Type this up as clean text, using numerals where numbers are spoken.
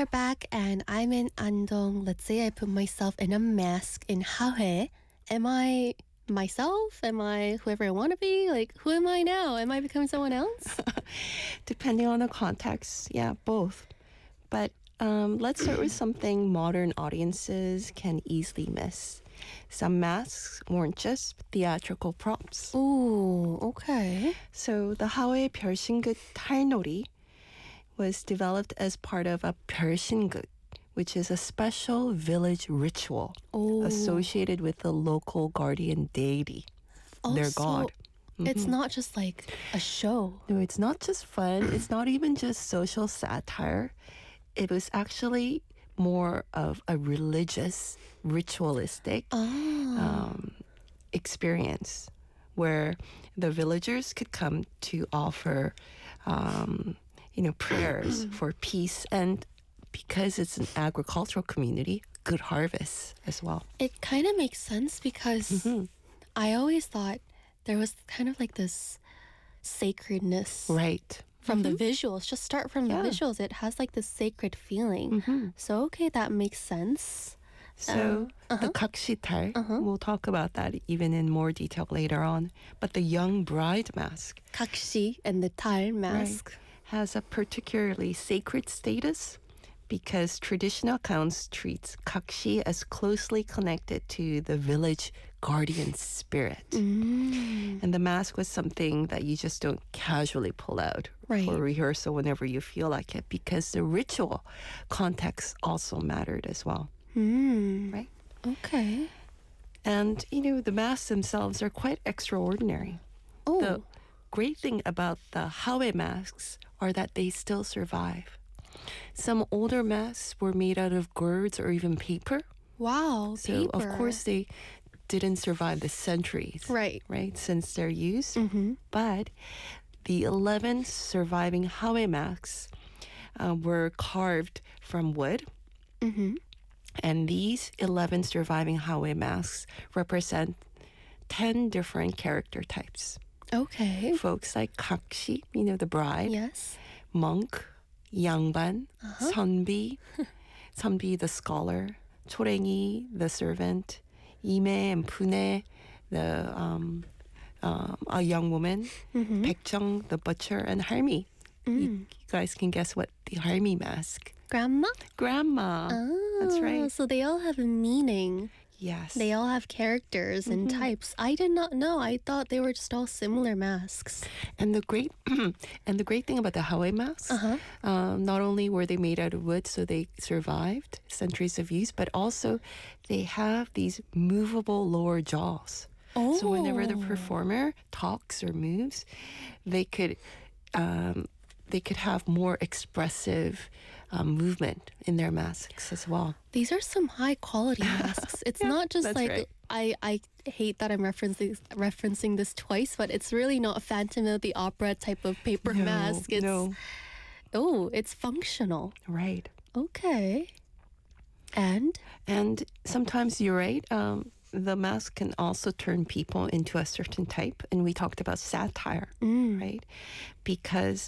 are back and I'm in Andong. Let's say I put myself in a mask in Hawaii. Am I myself? Am I whoever I want to be? Like, who am I now? Am I becoming someone else? Depending on the context, yeah, both. But let's start with something modern audiences can easily miss. Some masks weren't just theatrical props. Ooh, okay. So the Hawaii 별신굿 탈놀이 was developed as part of a 별신굿, which is a special village ritual associated with the local guardian deity, their god. It's not just like a show. No, it's not just fun. It's not even just social satire. It was actually more of a religious, ritualistic experience where the villagers could come to offer, prayers for peace and, because it's an agricultural community, good harvests as well. It kind of makes sense because I always thought there was kind of like this sacredness Right. from the visuals. Just start from the visuals. It has like this sacred feeling. So, okay, that makes sense. So the kak시탈, we'll talk about that even in more detail later on. But the young bride mask 각시 and the 달 mask. has a particularly sacred status because traditional accounts treats kak시 as closely connected to the village guardian spirit. And the mask was something that you just don't casually pull out for rehearsal whenever you feel like it because the ritual context also mattered as well. Right? Okay. And, the masks themselves are quite extraordinary. Oh. The great thing about the Hawaii masks are that they still survive. Some older masks were made out of gourds or even paper. Wow, So, paper. of course, they didn't survive the centuries. Right. Since their use. But the 11 surviving Hawaii masks were carved from wood. And these 11 surviving Hawaii masks represent 10 different character types. Okay. Folks like kak시, the bride, Yes. monk, 양반, 선비, 선비 the scholar, 초랭이 the servant, 이매 and 푸네 the a young woman, 백정 the butcher, and 할미. You guys can guess what the 할미 mask. Grandma? Grandma. That's right. So they all have a meaning. Yes. They all have characters and types. I did not know. I thought they were just all similar masks. And the great thing about the Hawaii masks, not only were they made out of wood, so they survived centuries of use, but also they have these movable lower jaws. Oh. So whenever the performer talks or moves, they could have more expressive movement in their masks as well. These are some high quality masks. It's not just that's like right. I hate that I'm referencing this twice, but it's really not Phantom of the Opera type of paper mask. It's it's functional. Right. Okay. And sometimes you're right. The mask can also turn people into a certain type. And we talked about satire, right? Because